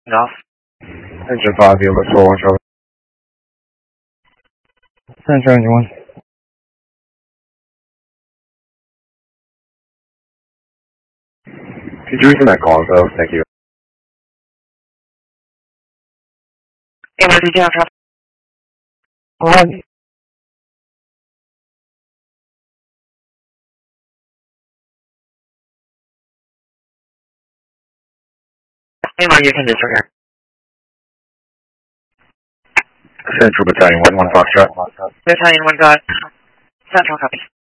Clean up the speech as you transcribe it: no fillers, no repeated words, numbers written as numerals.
Golf. Engine 5, you look 4, watch over. Center engine 1. Could you read that call, though? Thank you. Emergency down traffic. 1. Anyone you can disregard. Central Battalion 1, 1 Foxtrot. Battalion 1 got Central copy.